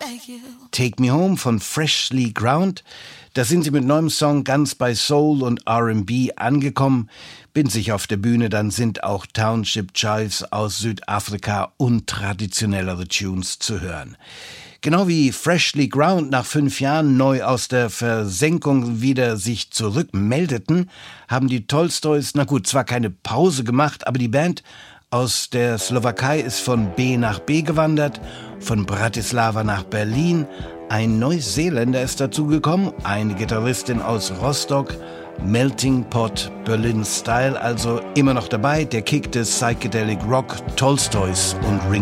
Take Me Home von Freshly Ground. Da sind sie mit neuem Song ganz bei Soul und R&B angekommen. Bin sich auf der Bühne, dann sind auch Township Jives aus Südafrika und traditionellere Tunes zu hören. Genau wie Freshly Ground nach 5 Jahren neu aus der Versenkung wieder sich zurückmeldeten, haben die Tolstoys, zwar keine Pause gemacht, aber die Band aus der Slowakei ist von B nach B gewandert, von Bratislava nach Berlin. Ein Neuseeländer ist dazugekommen, eine Gitarristin aus Rostock, Melting Pot Berlin Style, also immer noch dabei, der Kick des Psychedelic Rock, Tolstoys und Ringo